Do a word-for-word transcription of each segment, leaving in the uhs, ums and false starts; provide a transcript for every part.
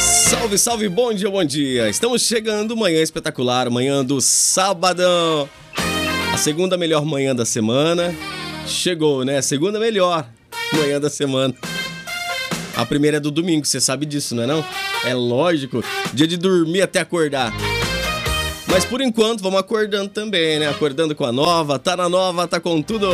Salve, salve, bom dia, bom dia. Estamos chegando, manhã espetacular, manhã do sabadão. A segunda melhor manhã da semana. Chegou, né? Segunda melhor manhã da semana. A primeira é do domingo, você sabe disso, não é não? É lógico, dia de dormir até acordar. Mas por enquanto vamos acordando também, né? Acordando com a nova, tá na nova, tá com tudo.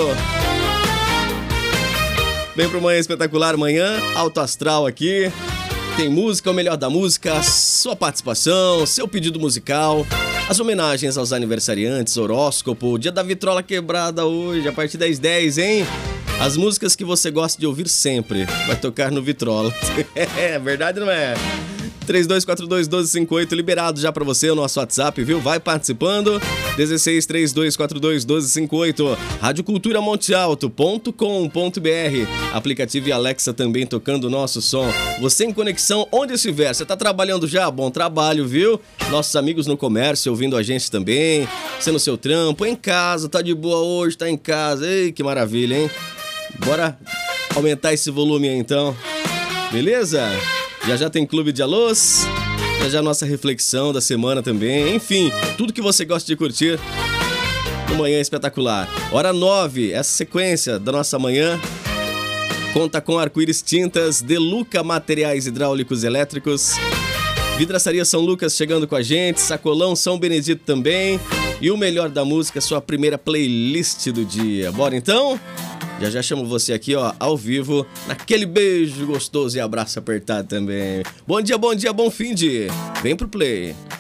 Vem pro Manhã Espetacular, manhã, alto astral aqui. Tem música, o melhor da música, sua participação, seu pedido musical, as homenagens aos aniversariantes, horóscopo, dia da vitrola quebrada hoje, a partir das dez, hein? As músicas que você gosta de ouvir sempre, vai tocar no Vitrola. É verdade, não é? três dois quatro dois, um dois cinco oito, liberado já pra você o nosso WhatsApp, viu? Vai participando. dezesseis, trinta e dois, quarenta e dois, doze cinquenta e oito. rádio cultura monte alto ponto com ponto b r. Aplicativo e Alexa também tocando o nosso som. Você em conexão onde estiver. Você tá trabalhando já? Bom trabalho, viu? Nossos amigos no comércio ouvindo a gente também. Você no seu trampo, em casa, tá de boa hoje, tá em casa. Ei, que maravilha, hein? Bora aumentar esse volume aí, então. Beleza? Já já tem Clube de Alôs, já já nossa reflexão da semana também. Enfim, tudo que você gosta de curtir no Manhã Espetacular. Hora nove, essa sequência da nossa manhã conta com Arco-Íris Tintas, Deluca Materiais Hidráulicos e Elétricos, Vidraçaria São Lucas chegando com a gente, Sacolão São Benedito também. E o melhor da música, sua primeira playlist do dia. Bora então? Já já chamo você aqui, ó, ao vivo, naquele beijo gostoso e abraço apertado também. Bom dia, bom dia, bom fim de... Vem pro play.